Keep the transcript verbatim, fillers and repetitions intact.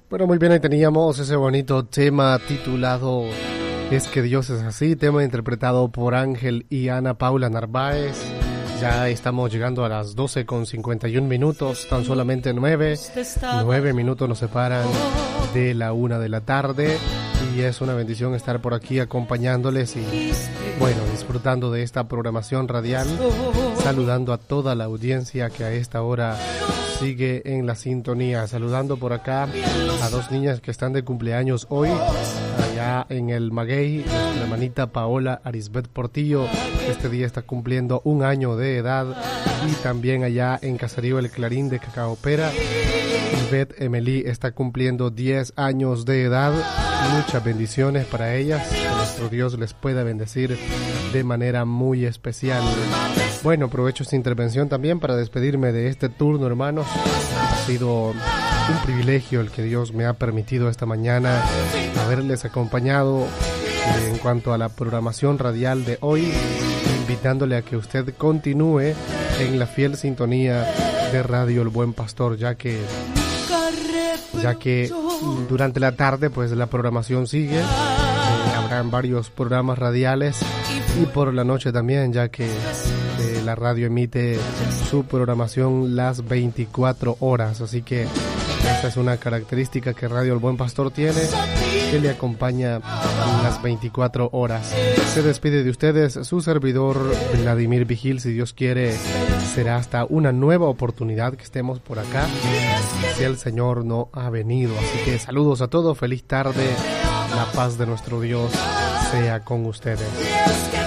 Bueno, muy bien, ahí teníamos ese bonito tema titulado Es que Dios es así, tema interpretado por Ángel y Ana Paula Narváez. Ya estamos llegando a las doce con cincuenta y un minutos, tan solamente nueve, nueve minutos nos separan de la una de la tarde y es una bendición estar por aquí acompañándoles y, bueno, disfrutando de esta programación radial, saludando a toda la audiencia que a esta hora sigue en la sintonía, saludando por acá a dos niñas que están de cumpleaños hoy, allá en el Maguey, la hermanita Paola Arisbet Portillo, este día está cumpliendo un año de edad, y también allá en Caserío El Clarín de Cacaopera, Ivette Emily está cumpliendo diez años de edad. Muchas bendiciones para ellas, que nuestro Dios les pueda bendecir de manera muy especial. Bueno, aprovecho esta intervención también para despedirme de este turno, hermanos. Ha sido un privilegio el que Dios me ha permitido esta mañana haberles acompañado en cuanto a la programación radial de hoy, invitándole a que usted continúe en la fiel sintonía de Radio El Buen Pastor, ya que ya que durante la tarde pues la programación sigue, eh, habrán varios programas radiales, y por la noche también, ya que eh, la radio emite su programación las veinticuatro horas, así que esta es una característica que Radio El Buen Pastor tiene, que le acompaña las veinticuatro horas. Se despide de ustedes su servidor Vladimir Vigil. Si Dios quiere, será hasta una nueva oportunidad que estemos por acá, si el Señor no ha venido. Así que saludos a todos, feliz tarde, la paz de nuestro Dios sea con ustedes.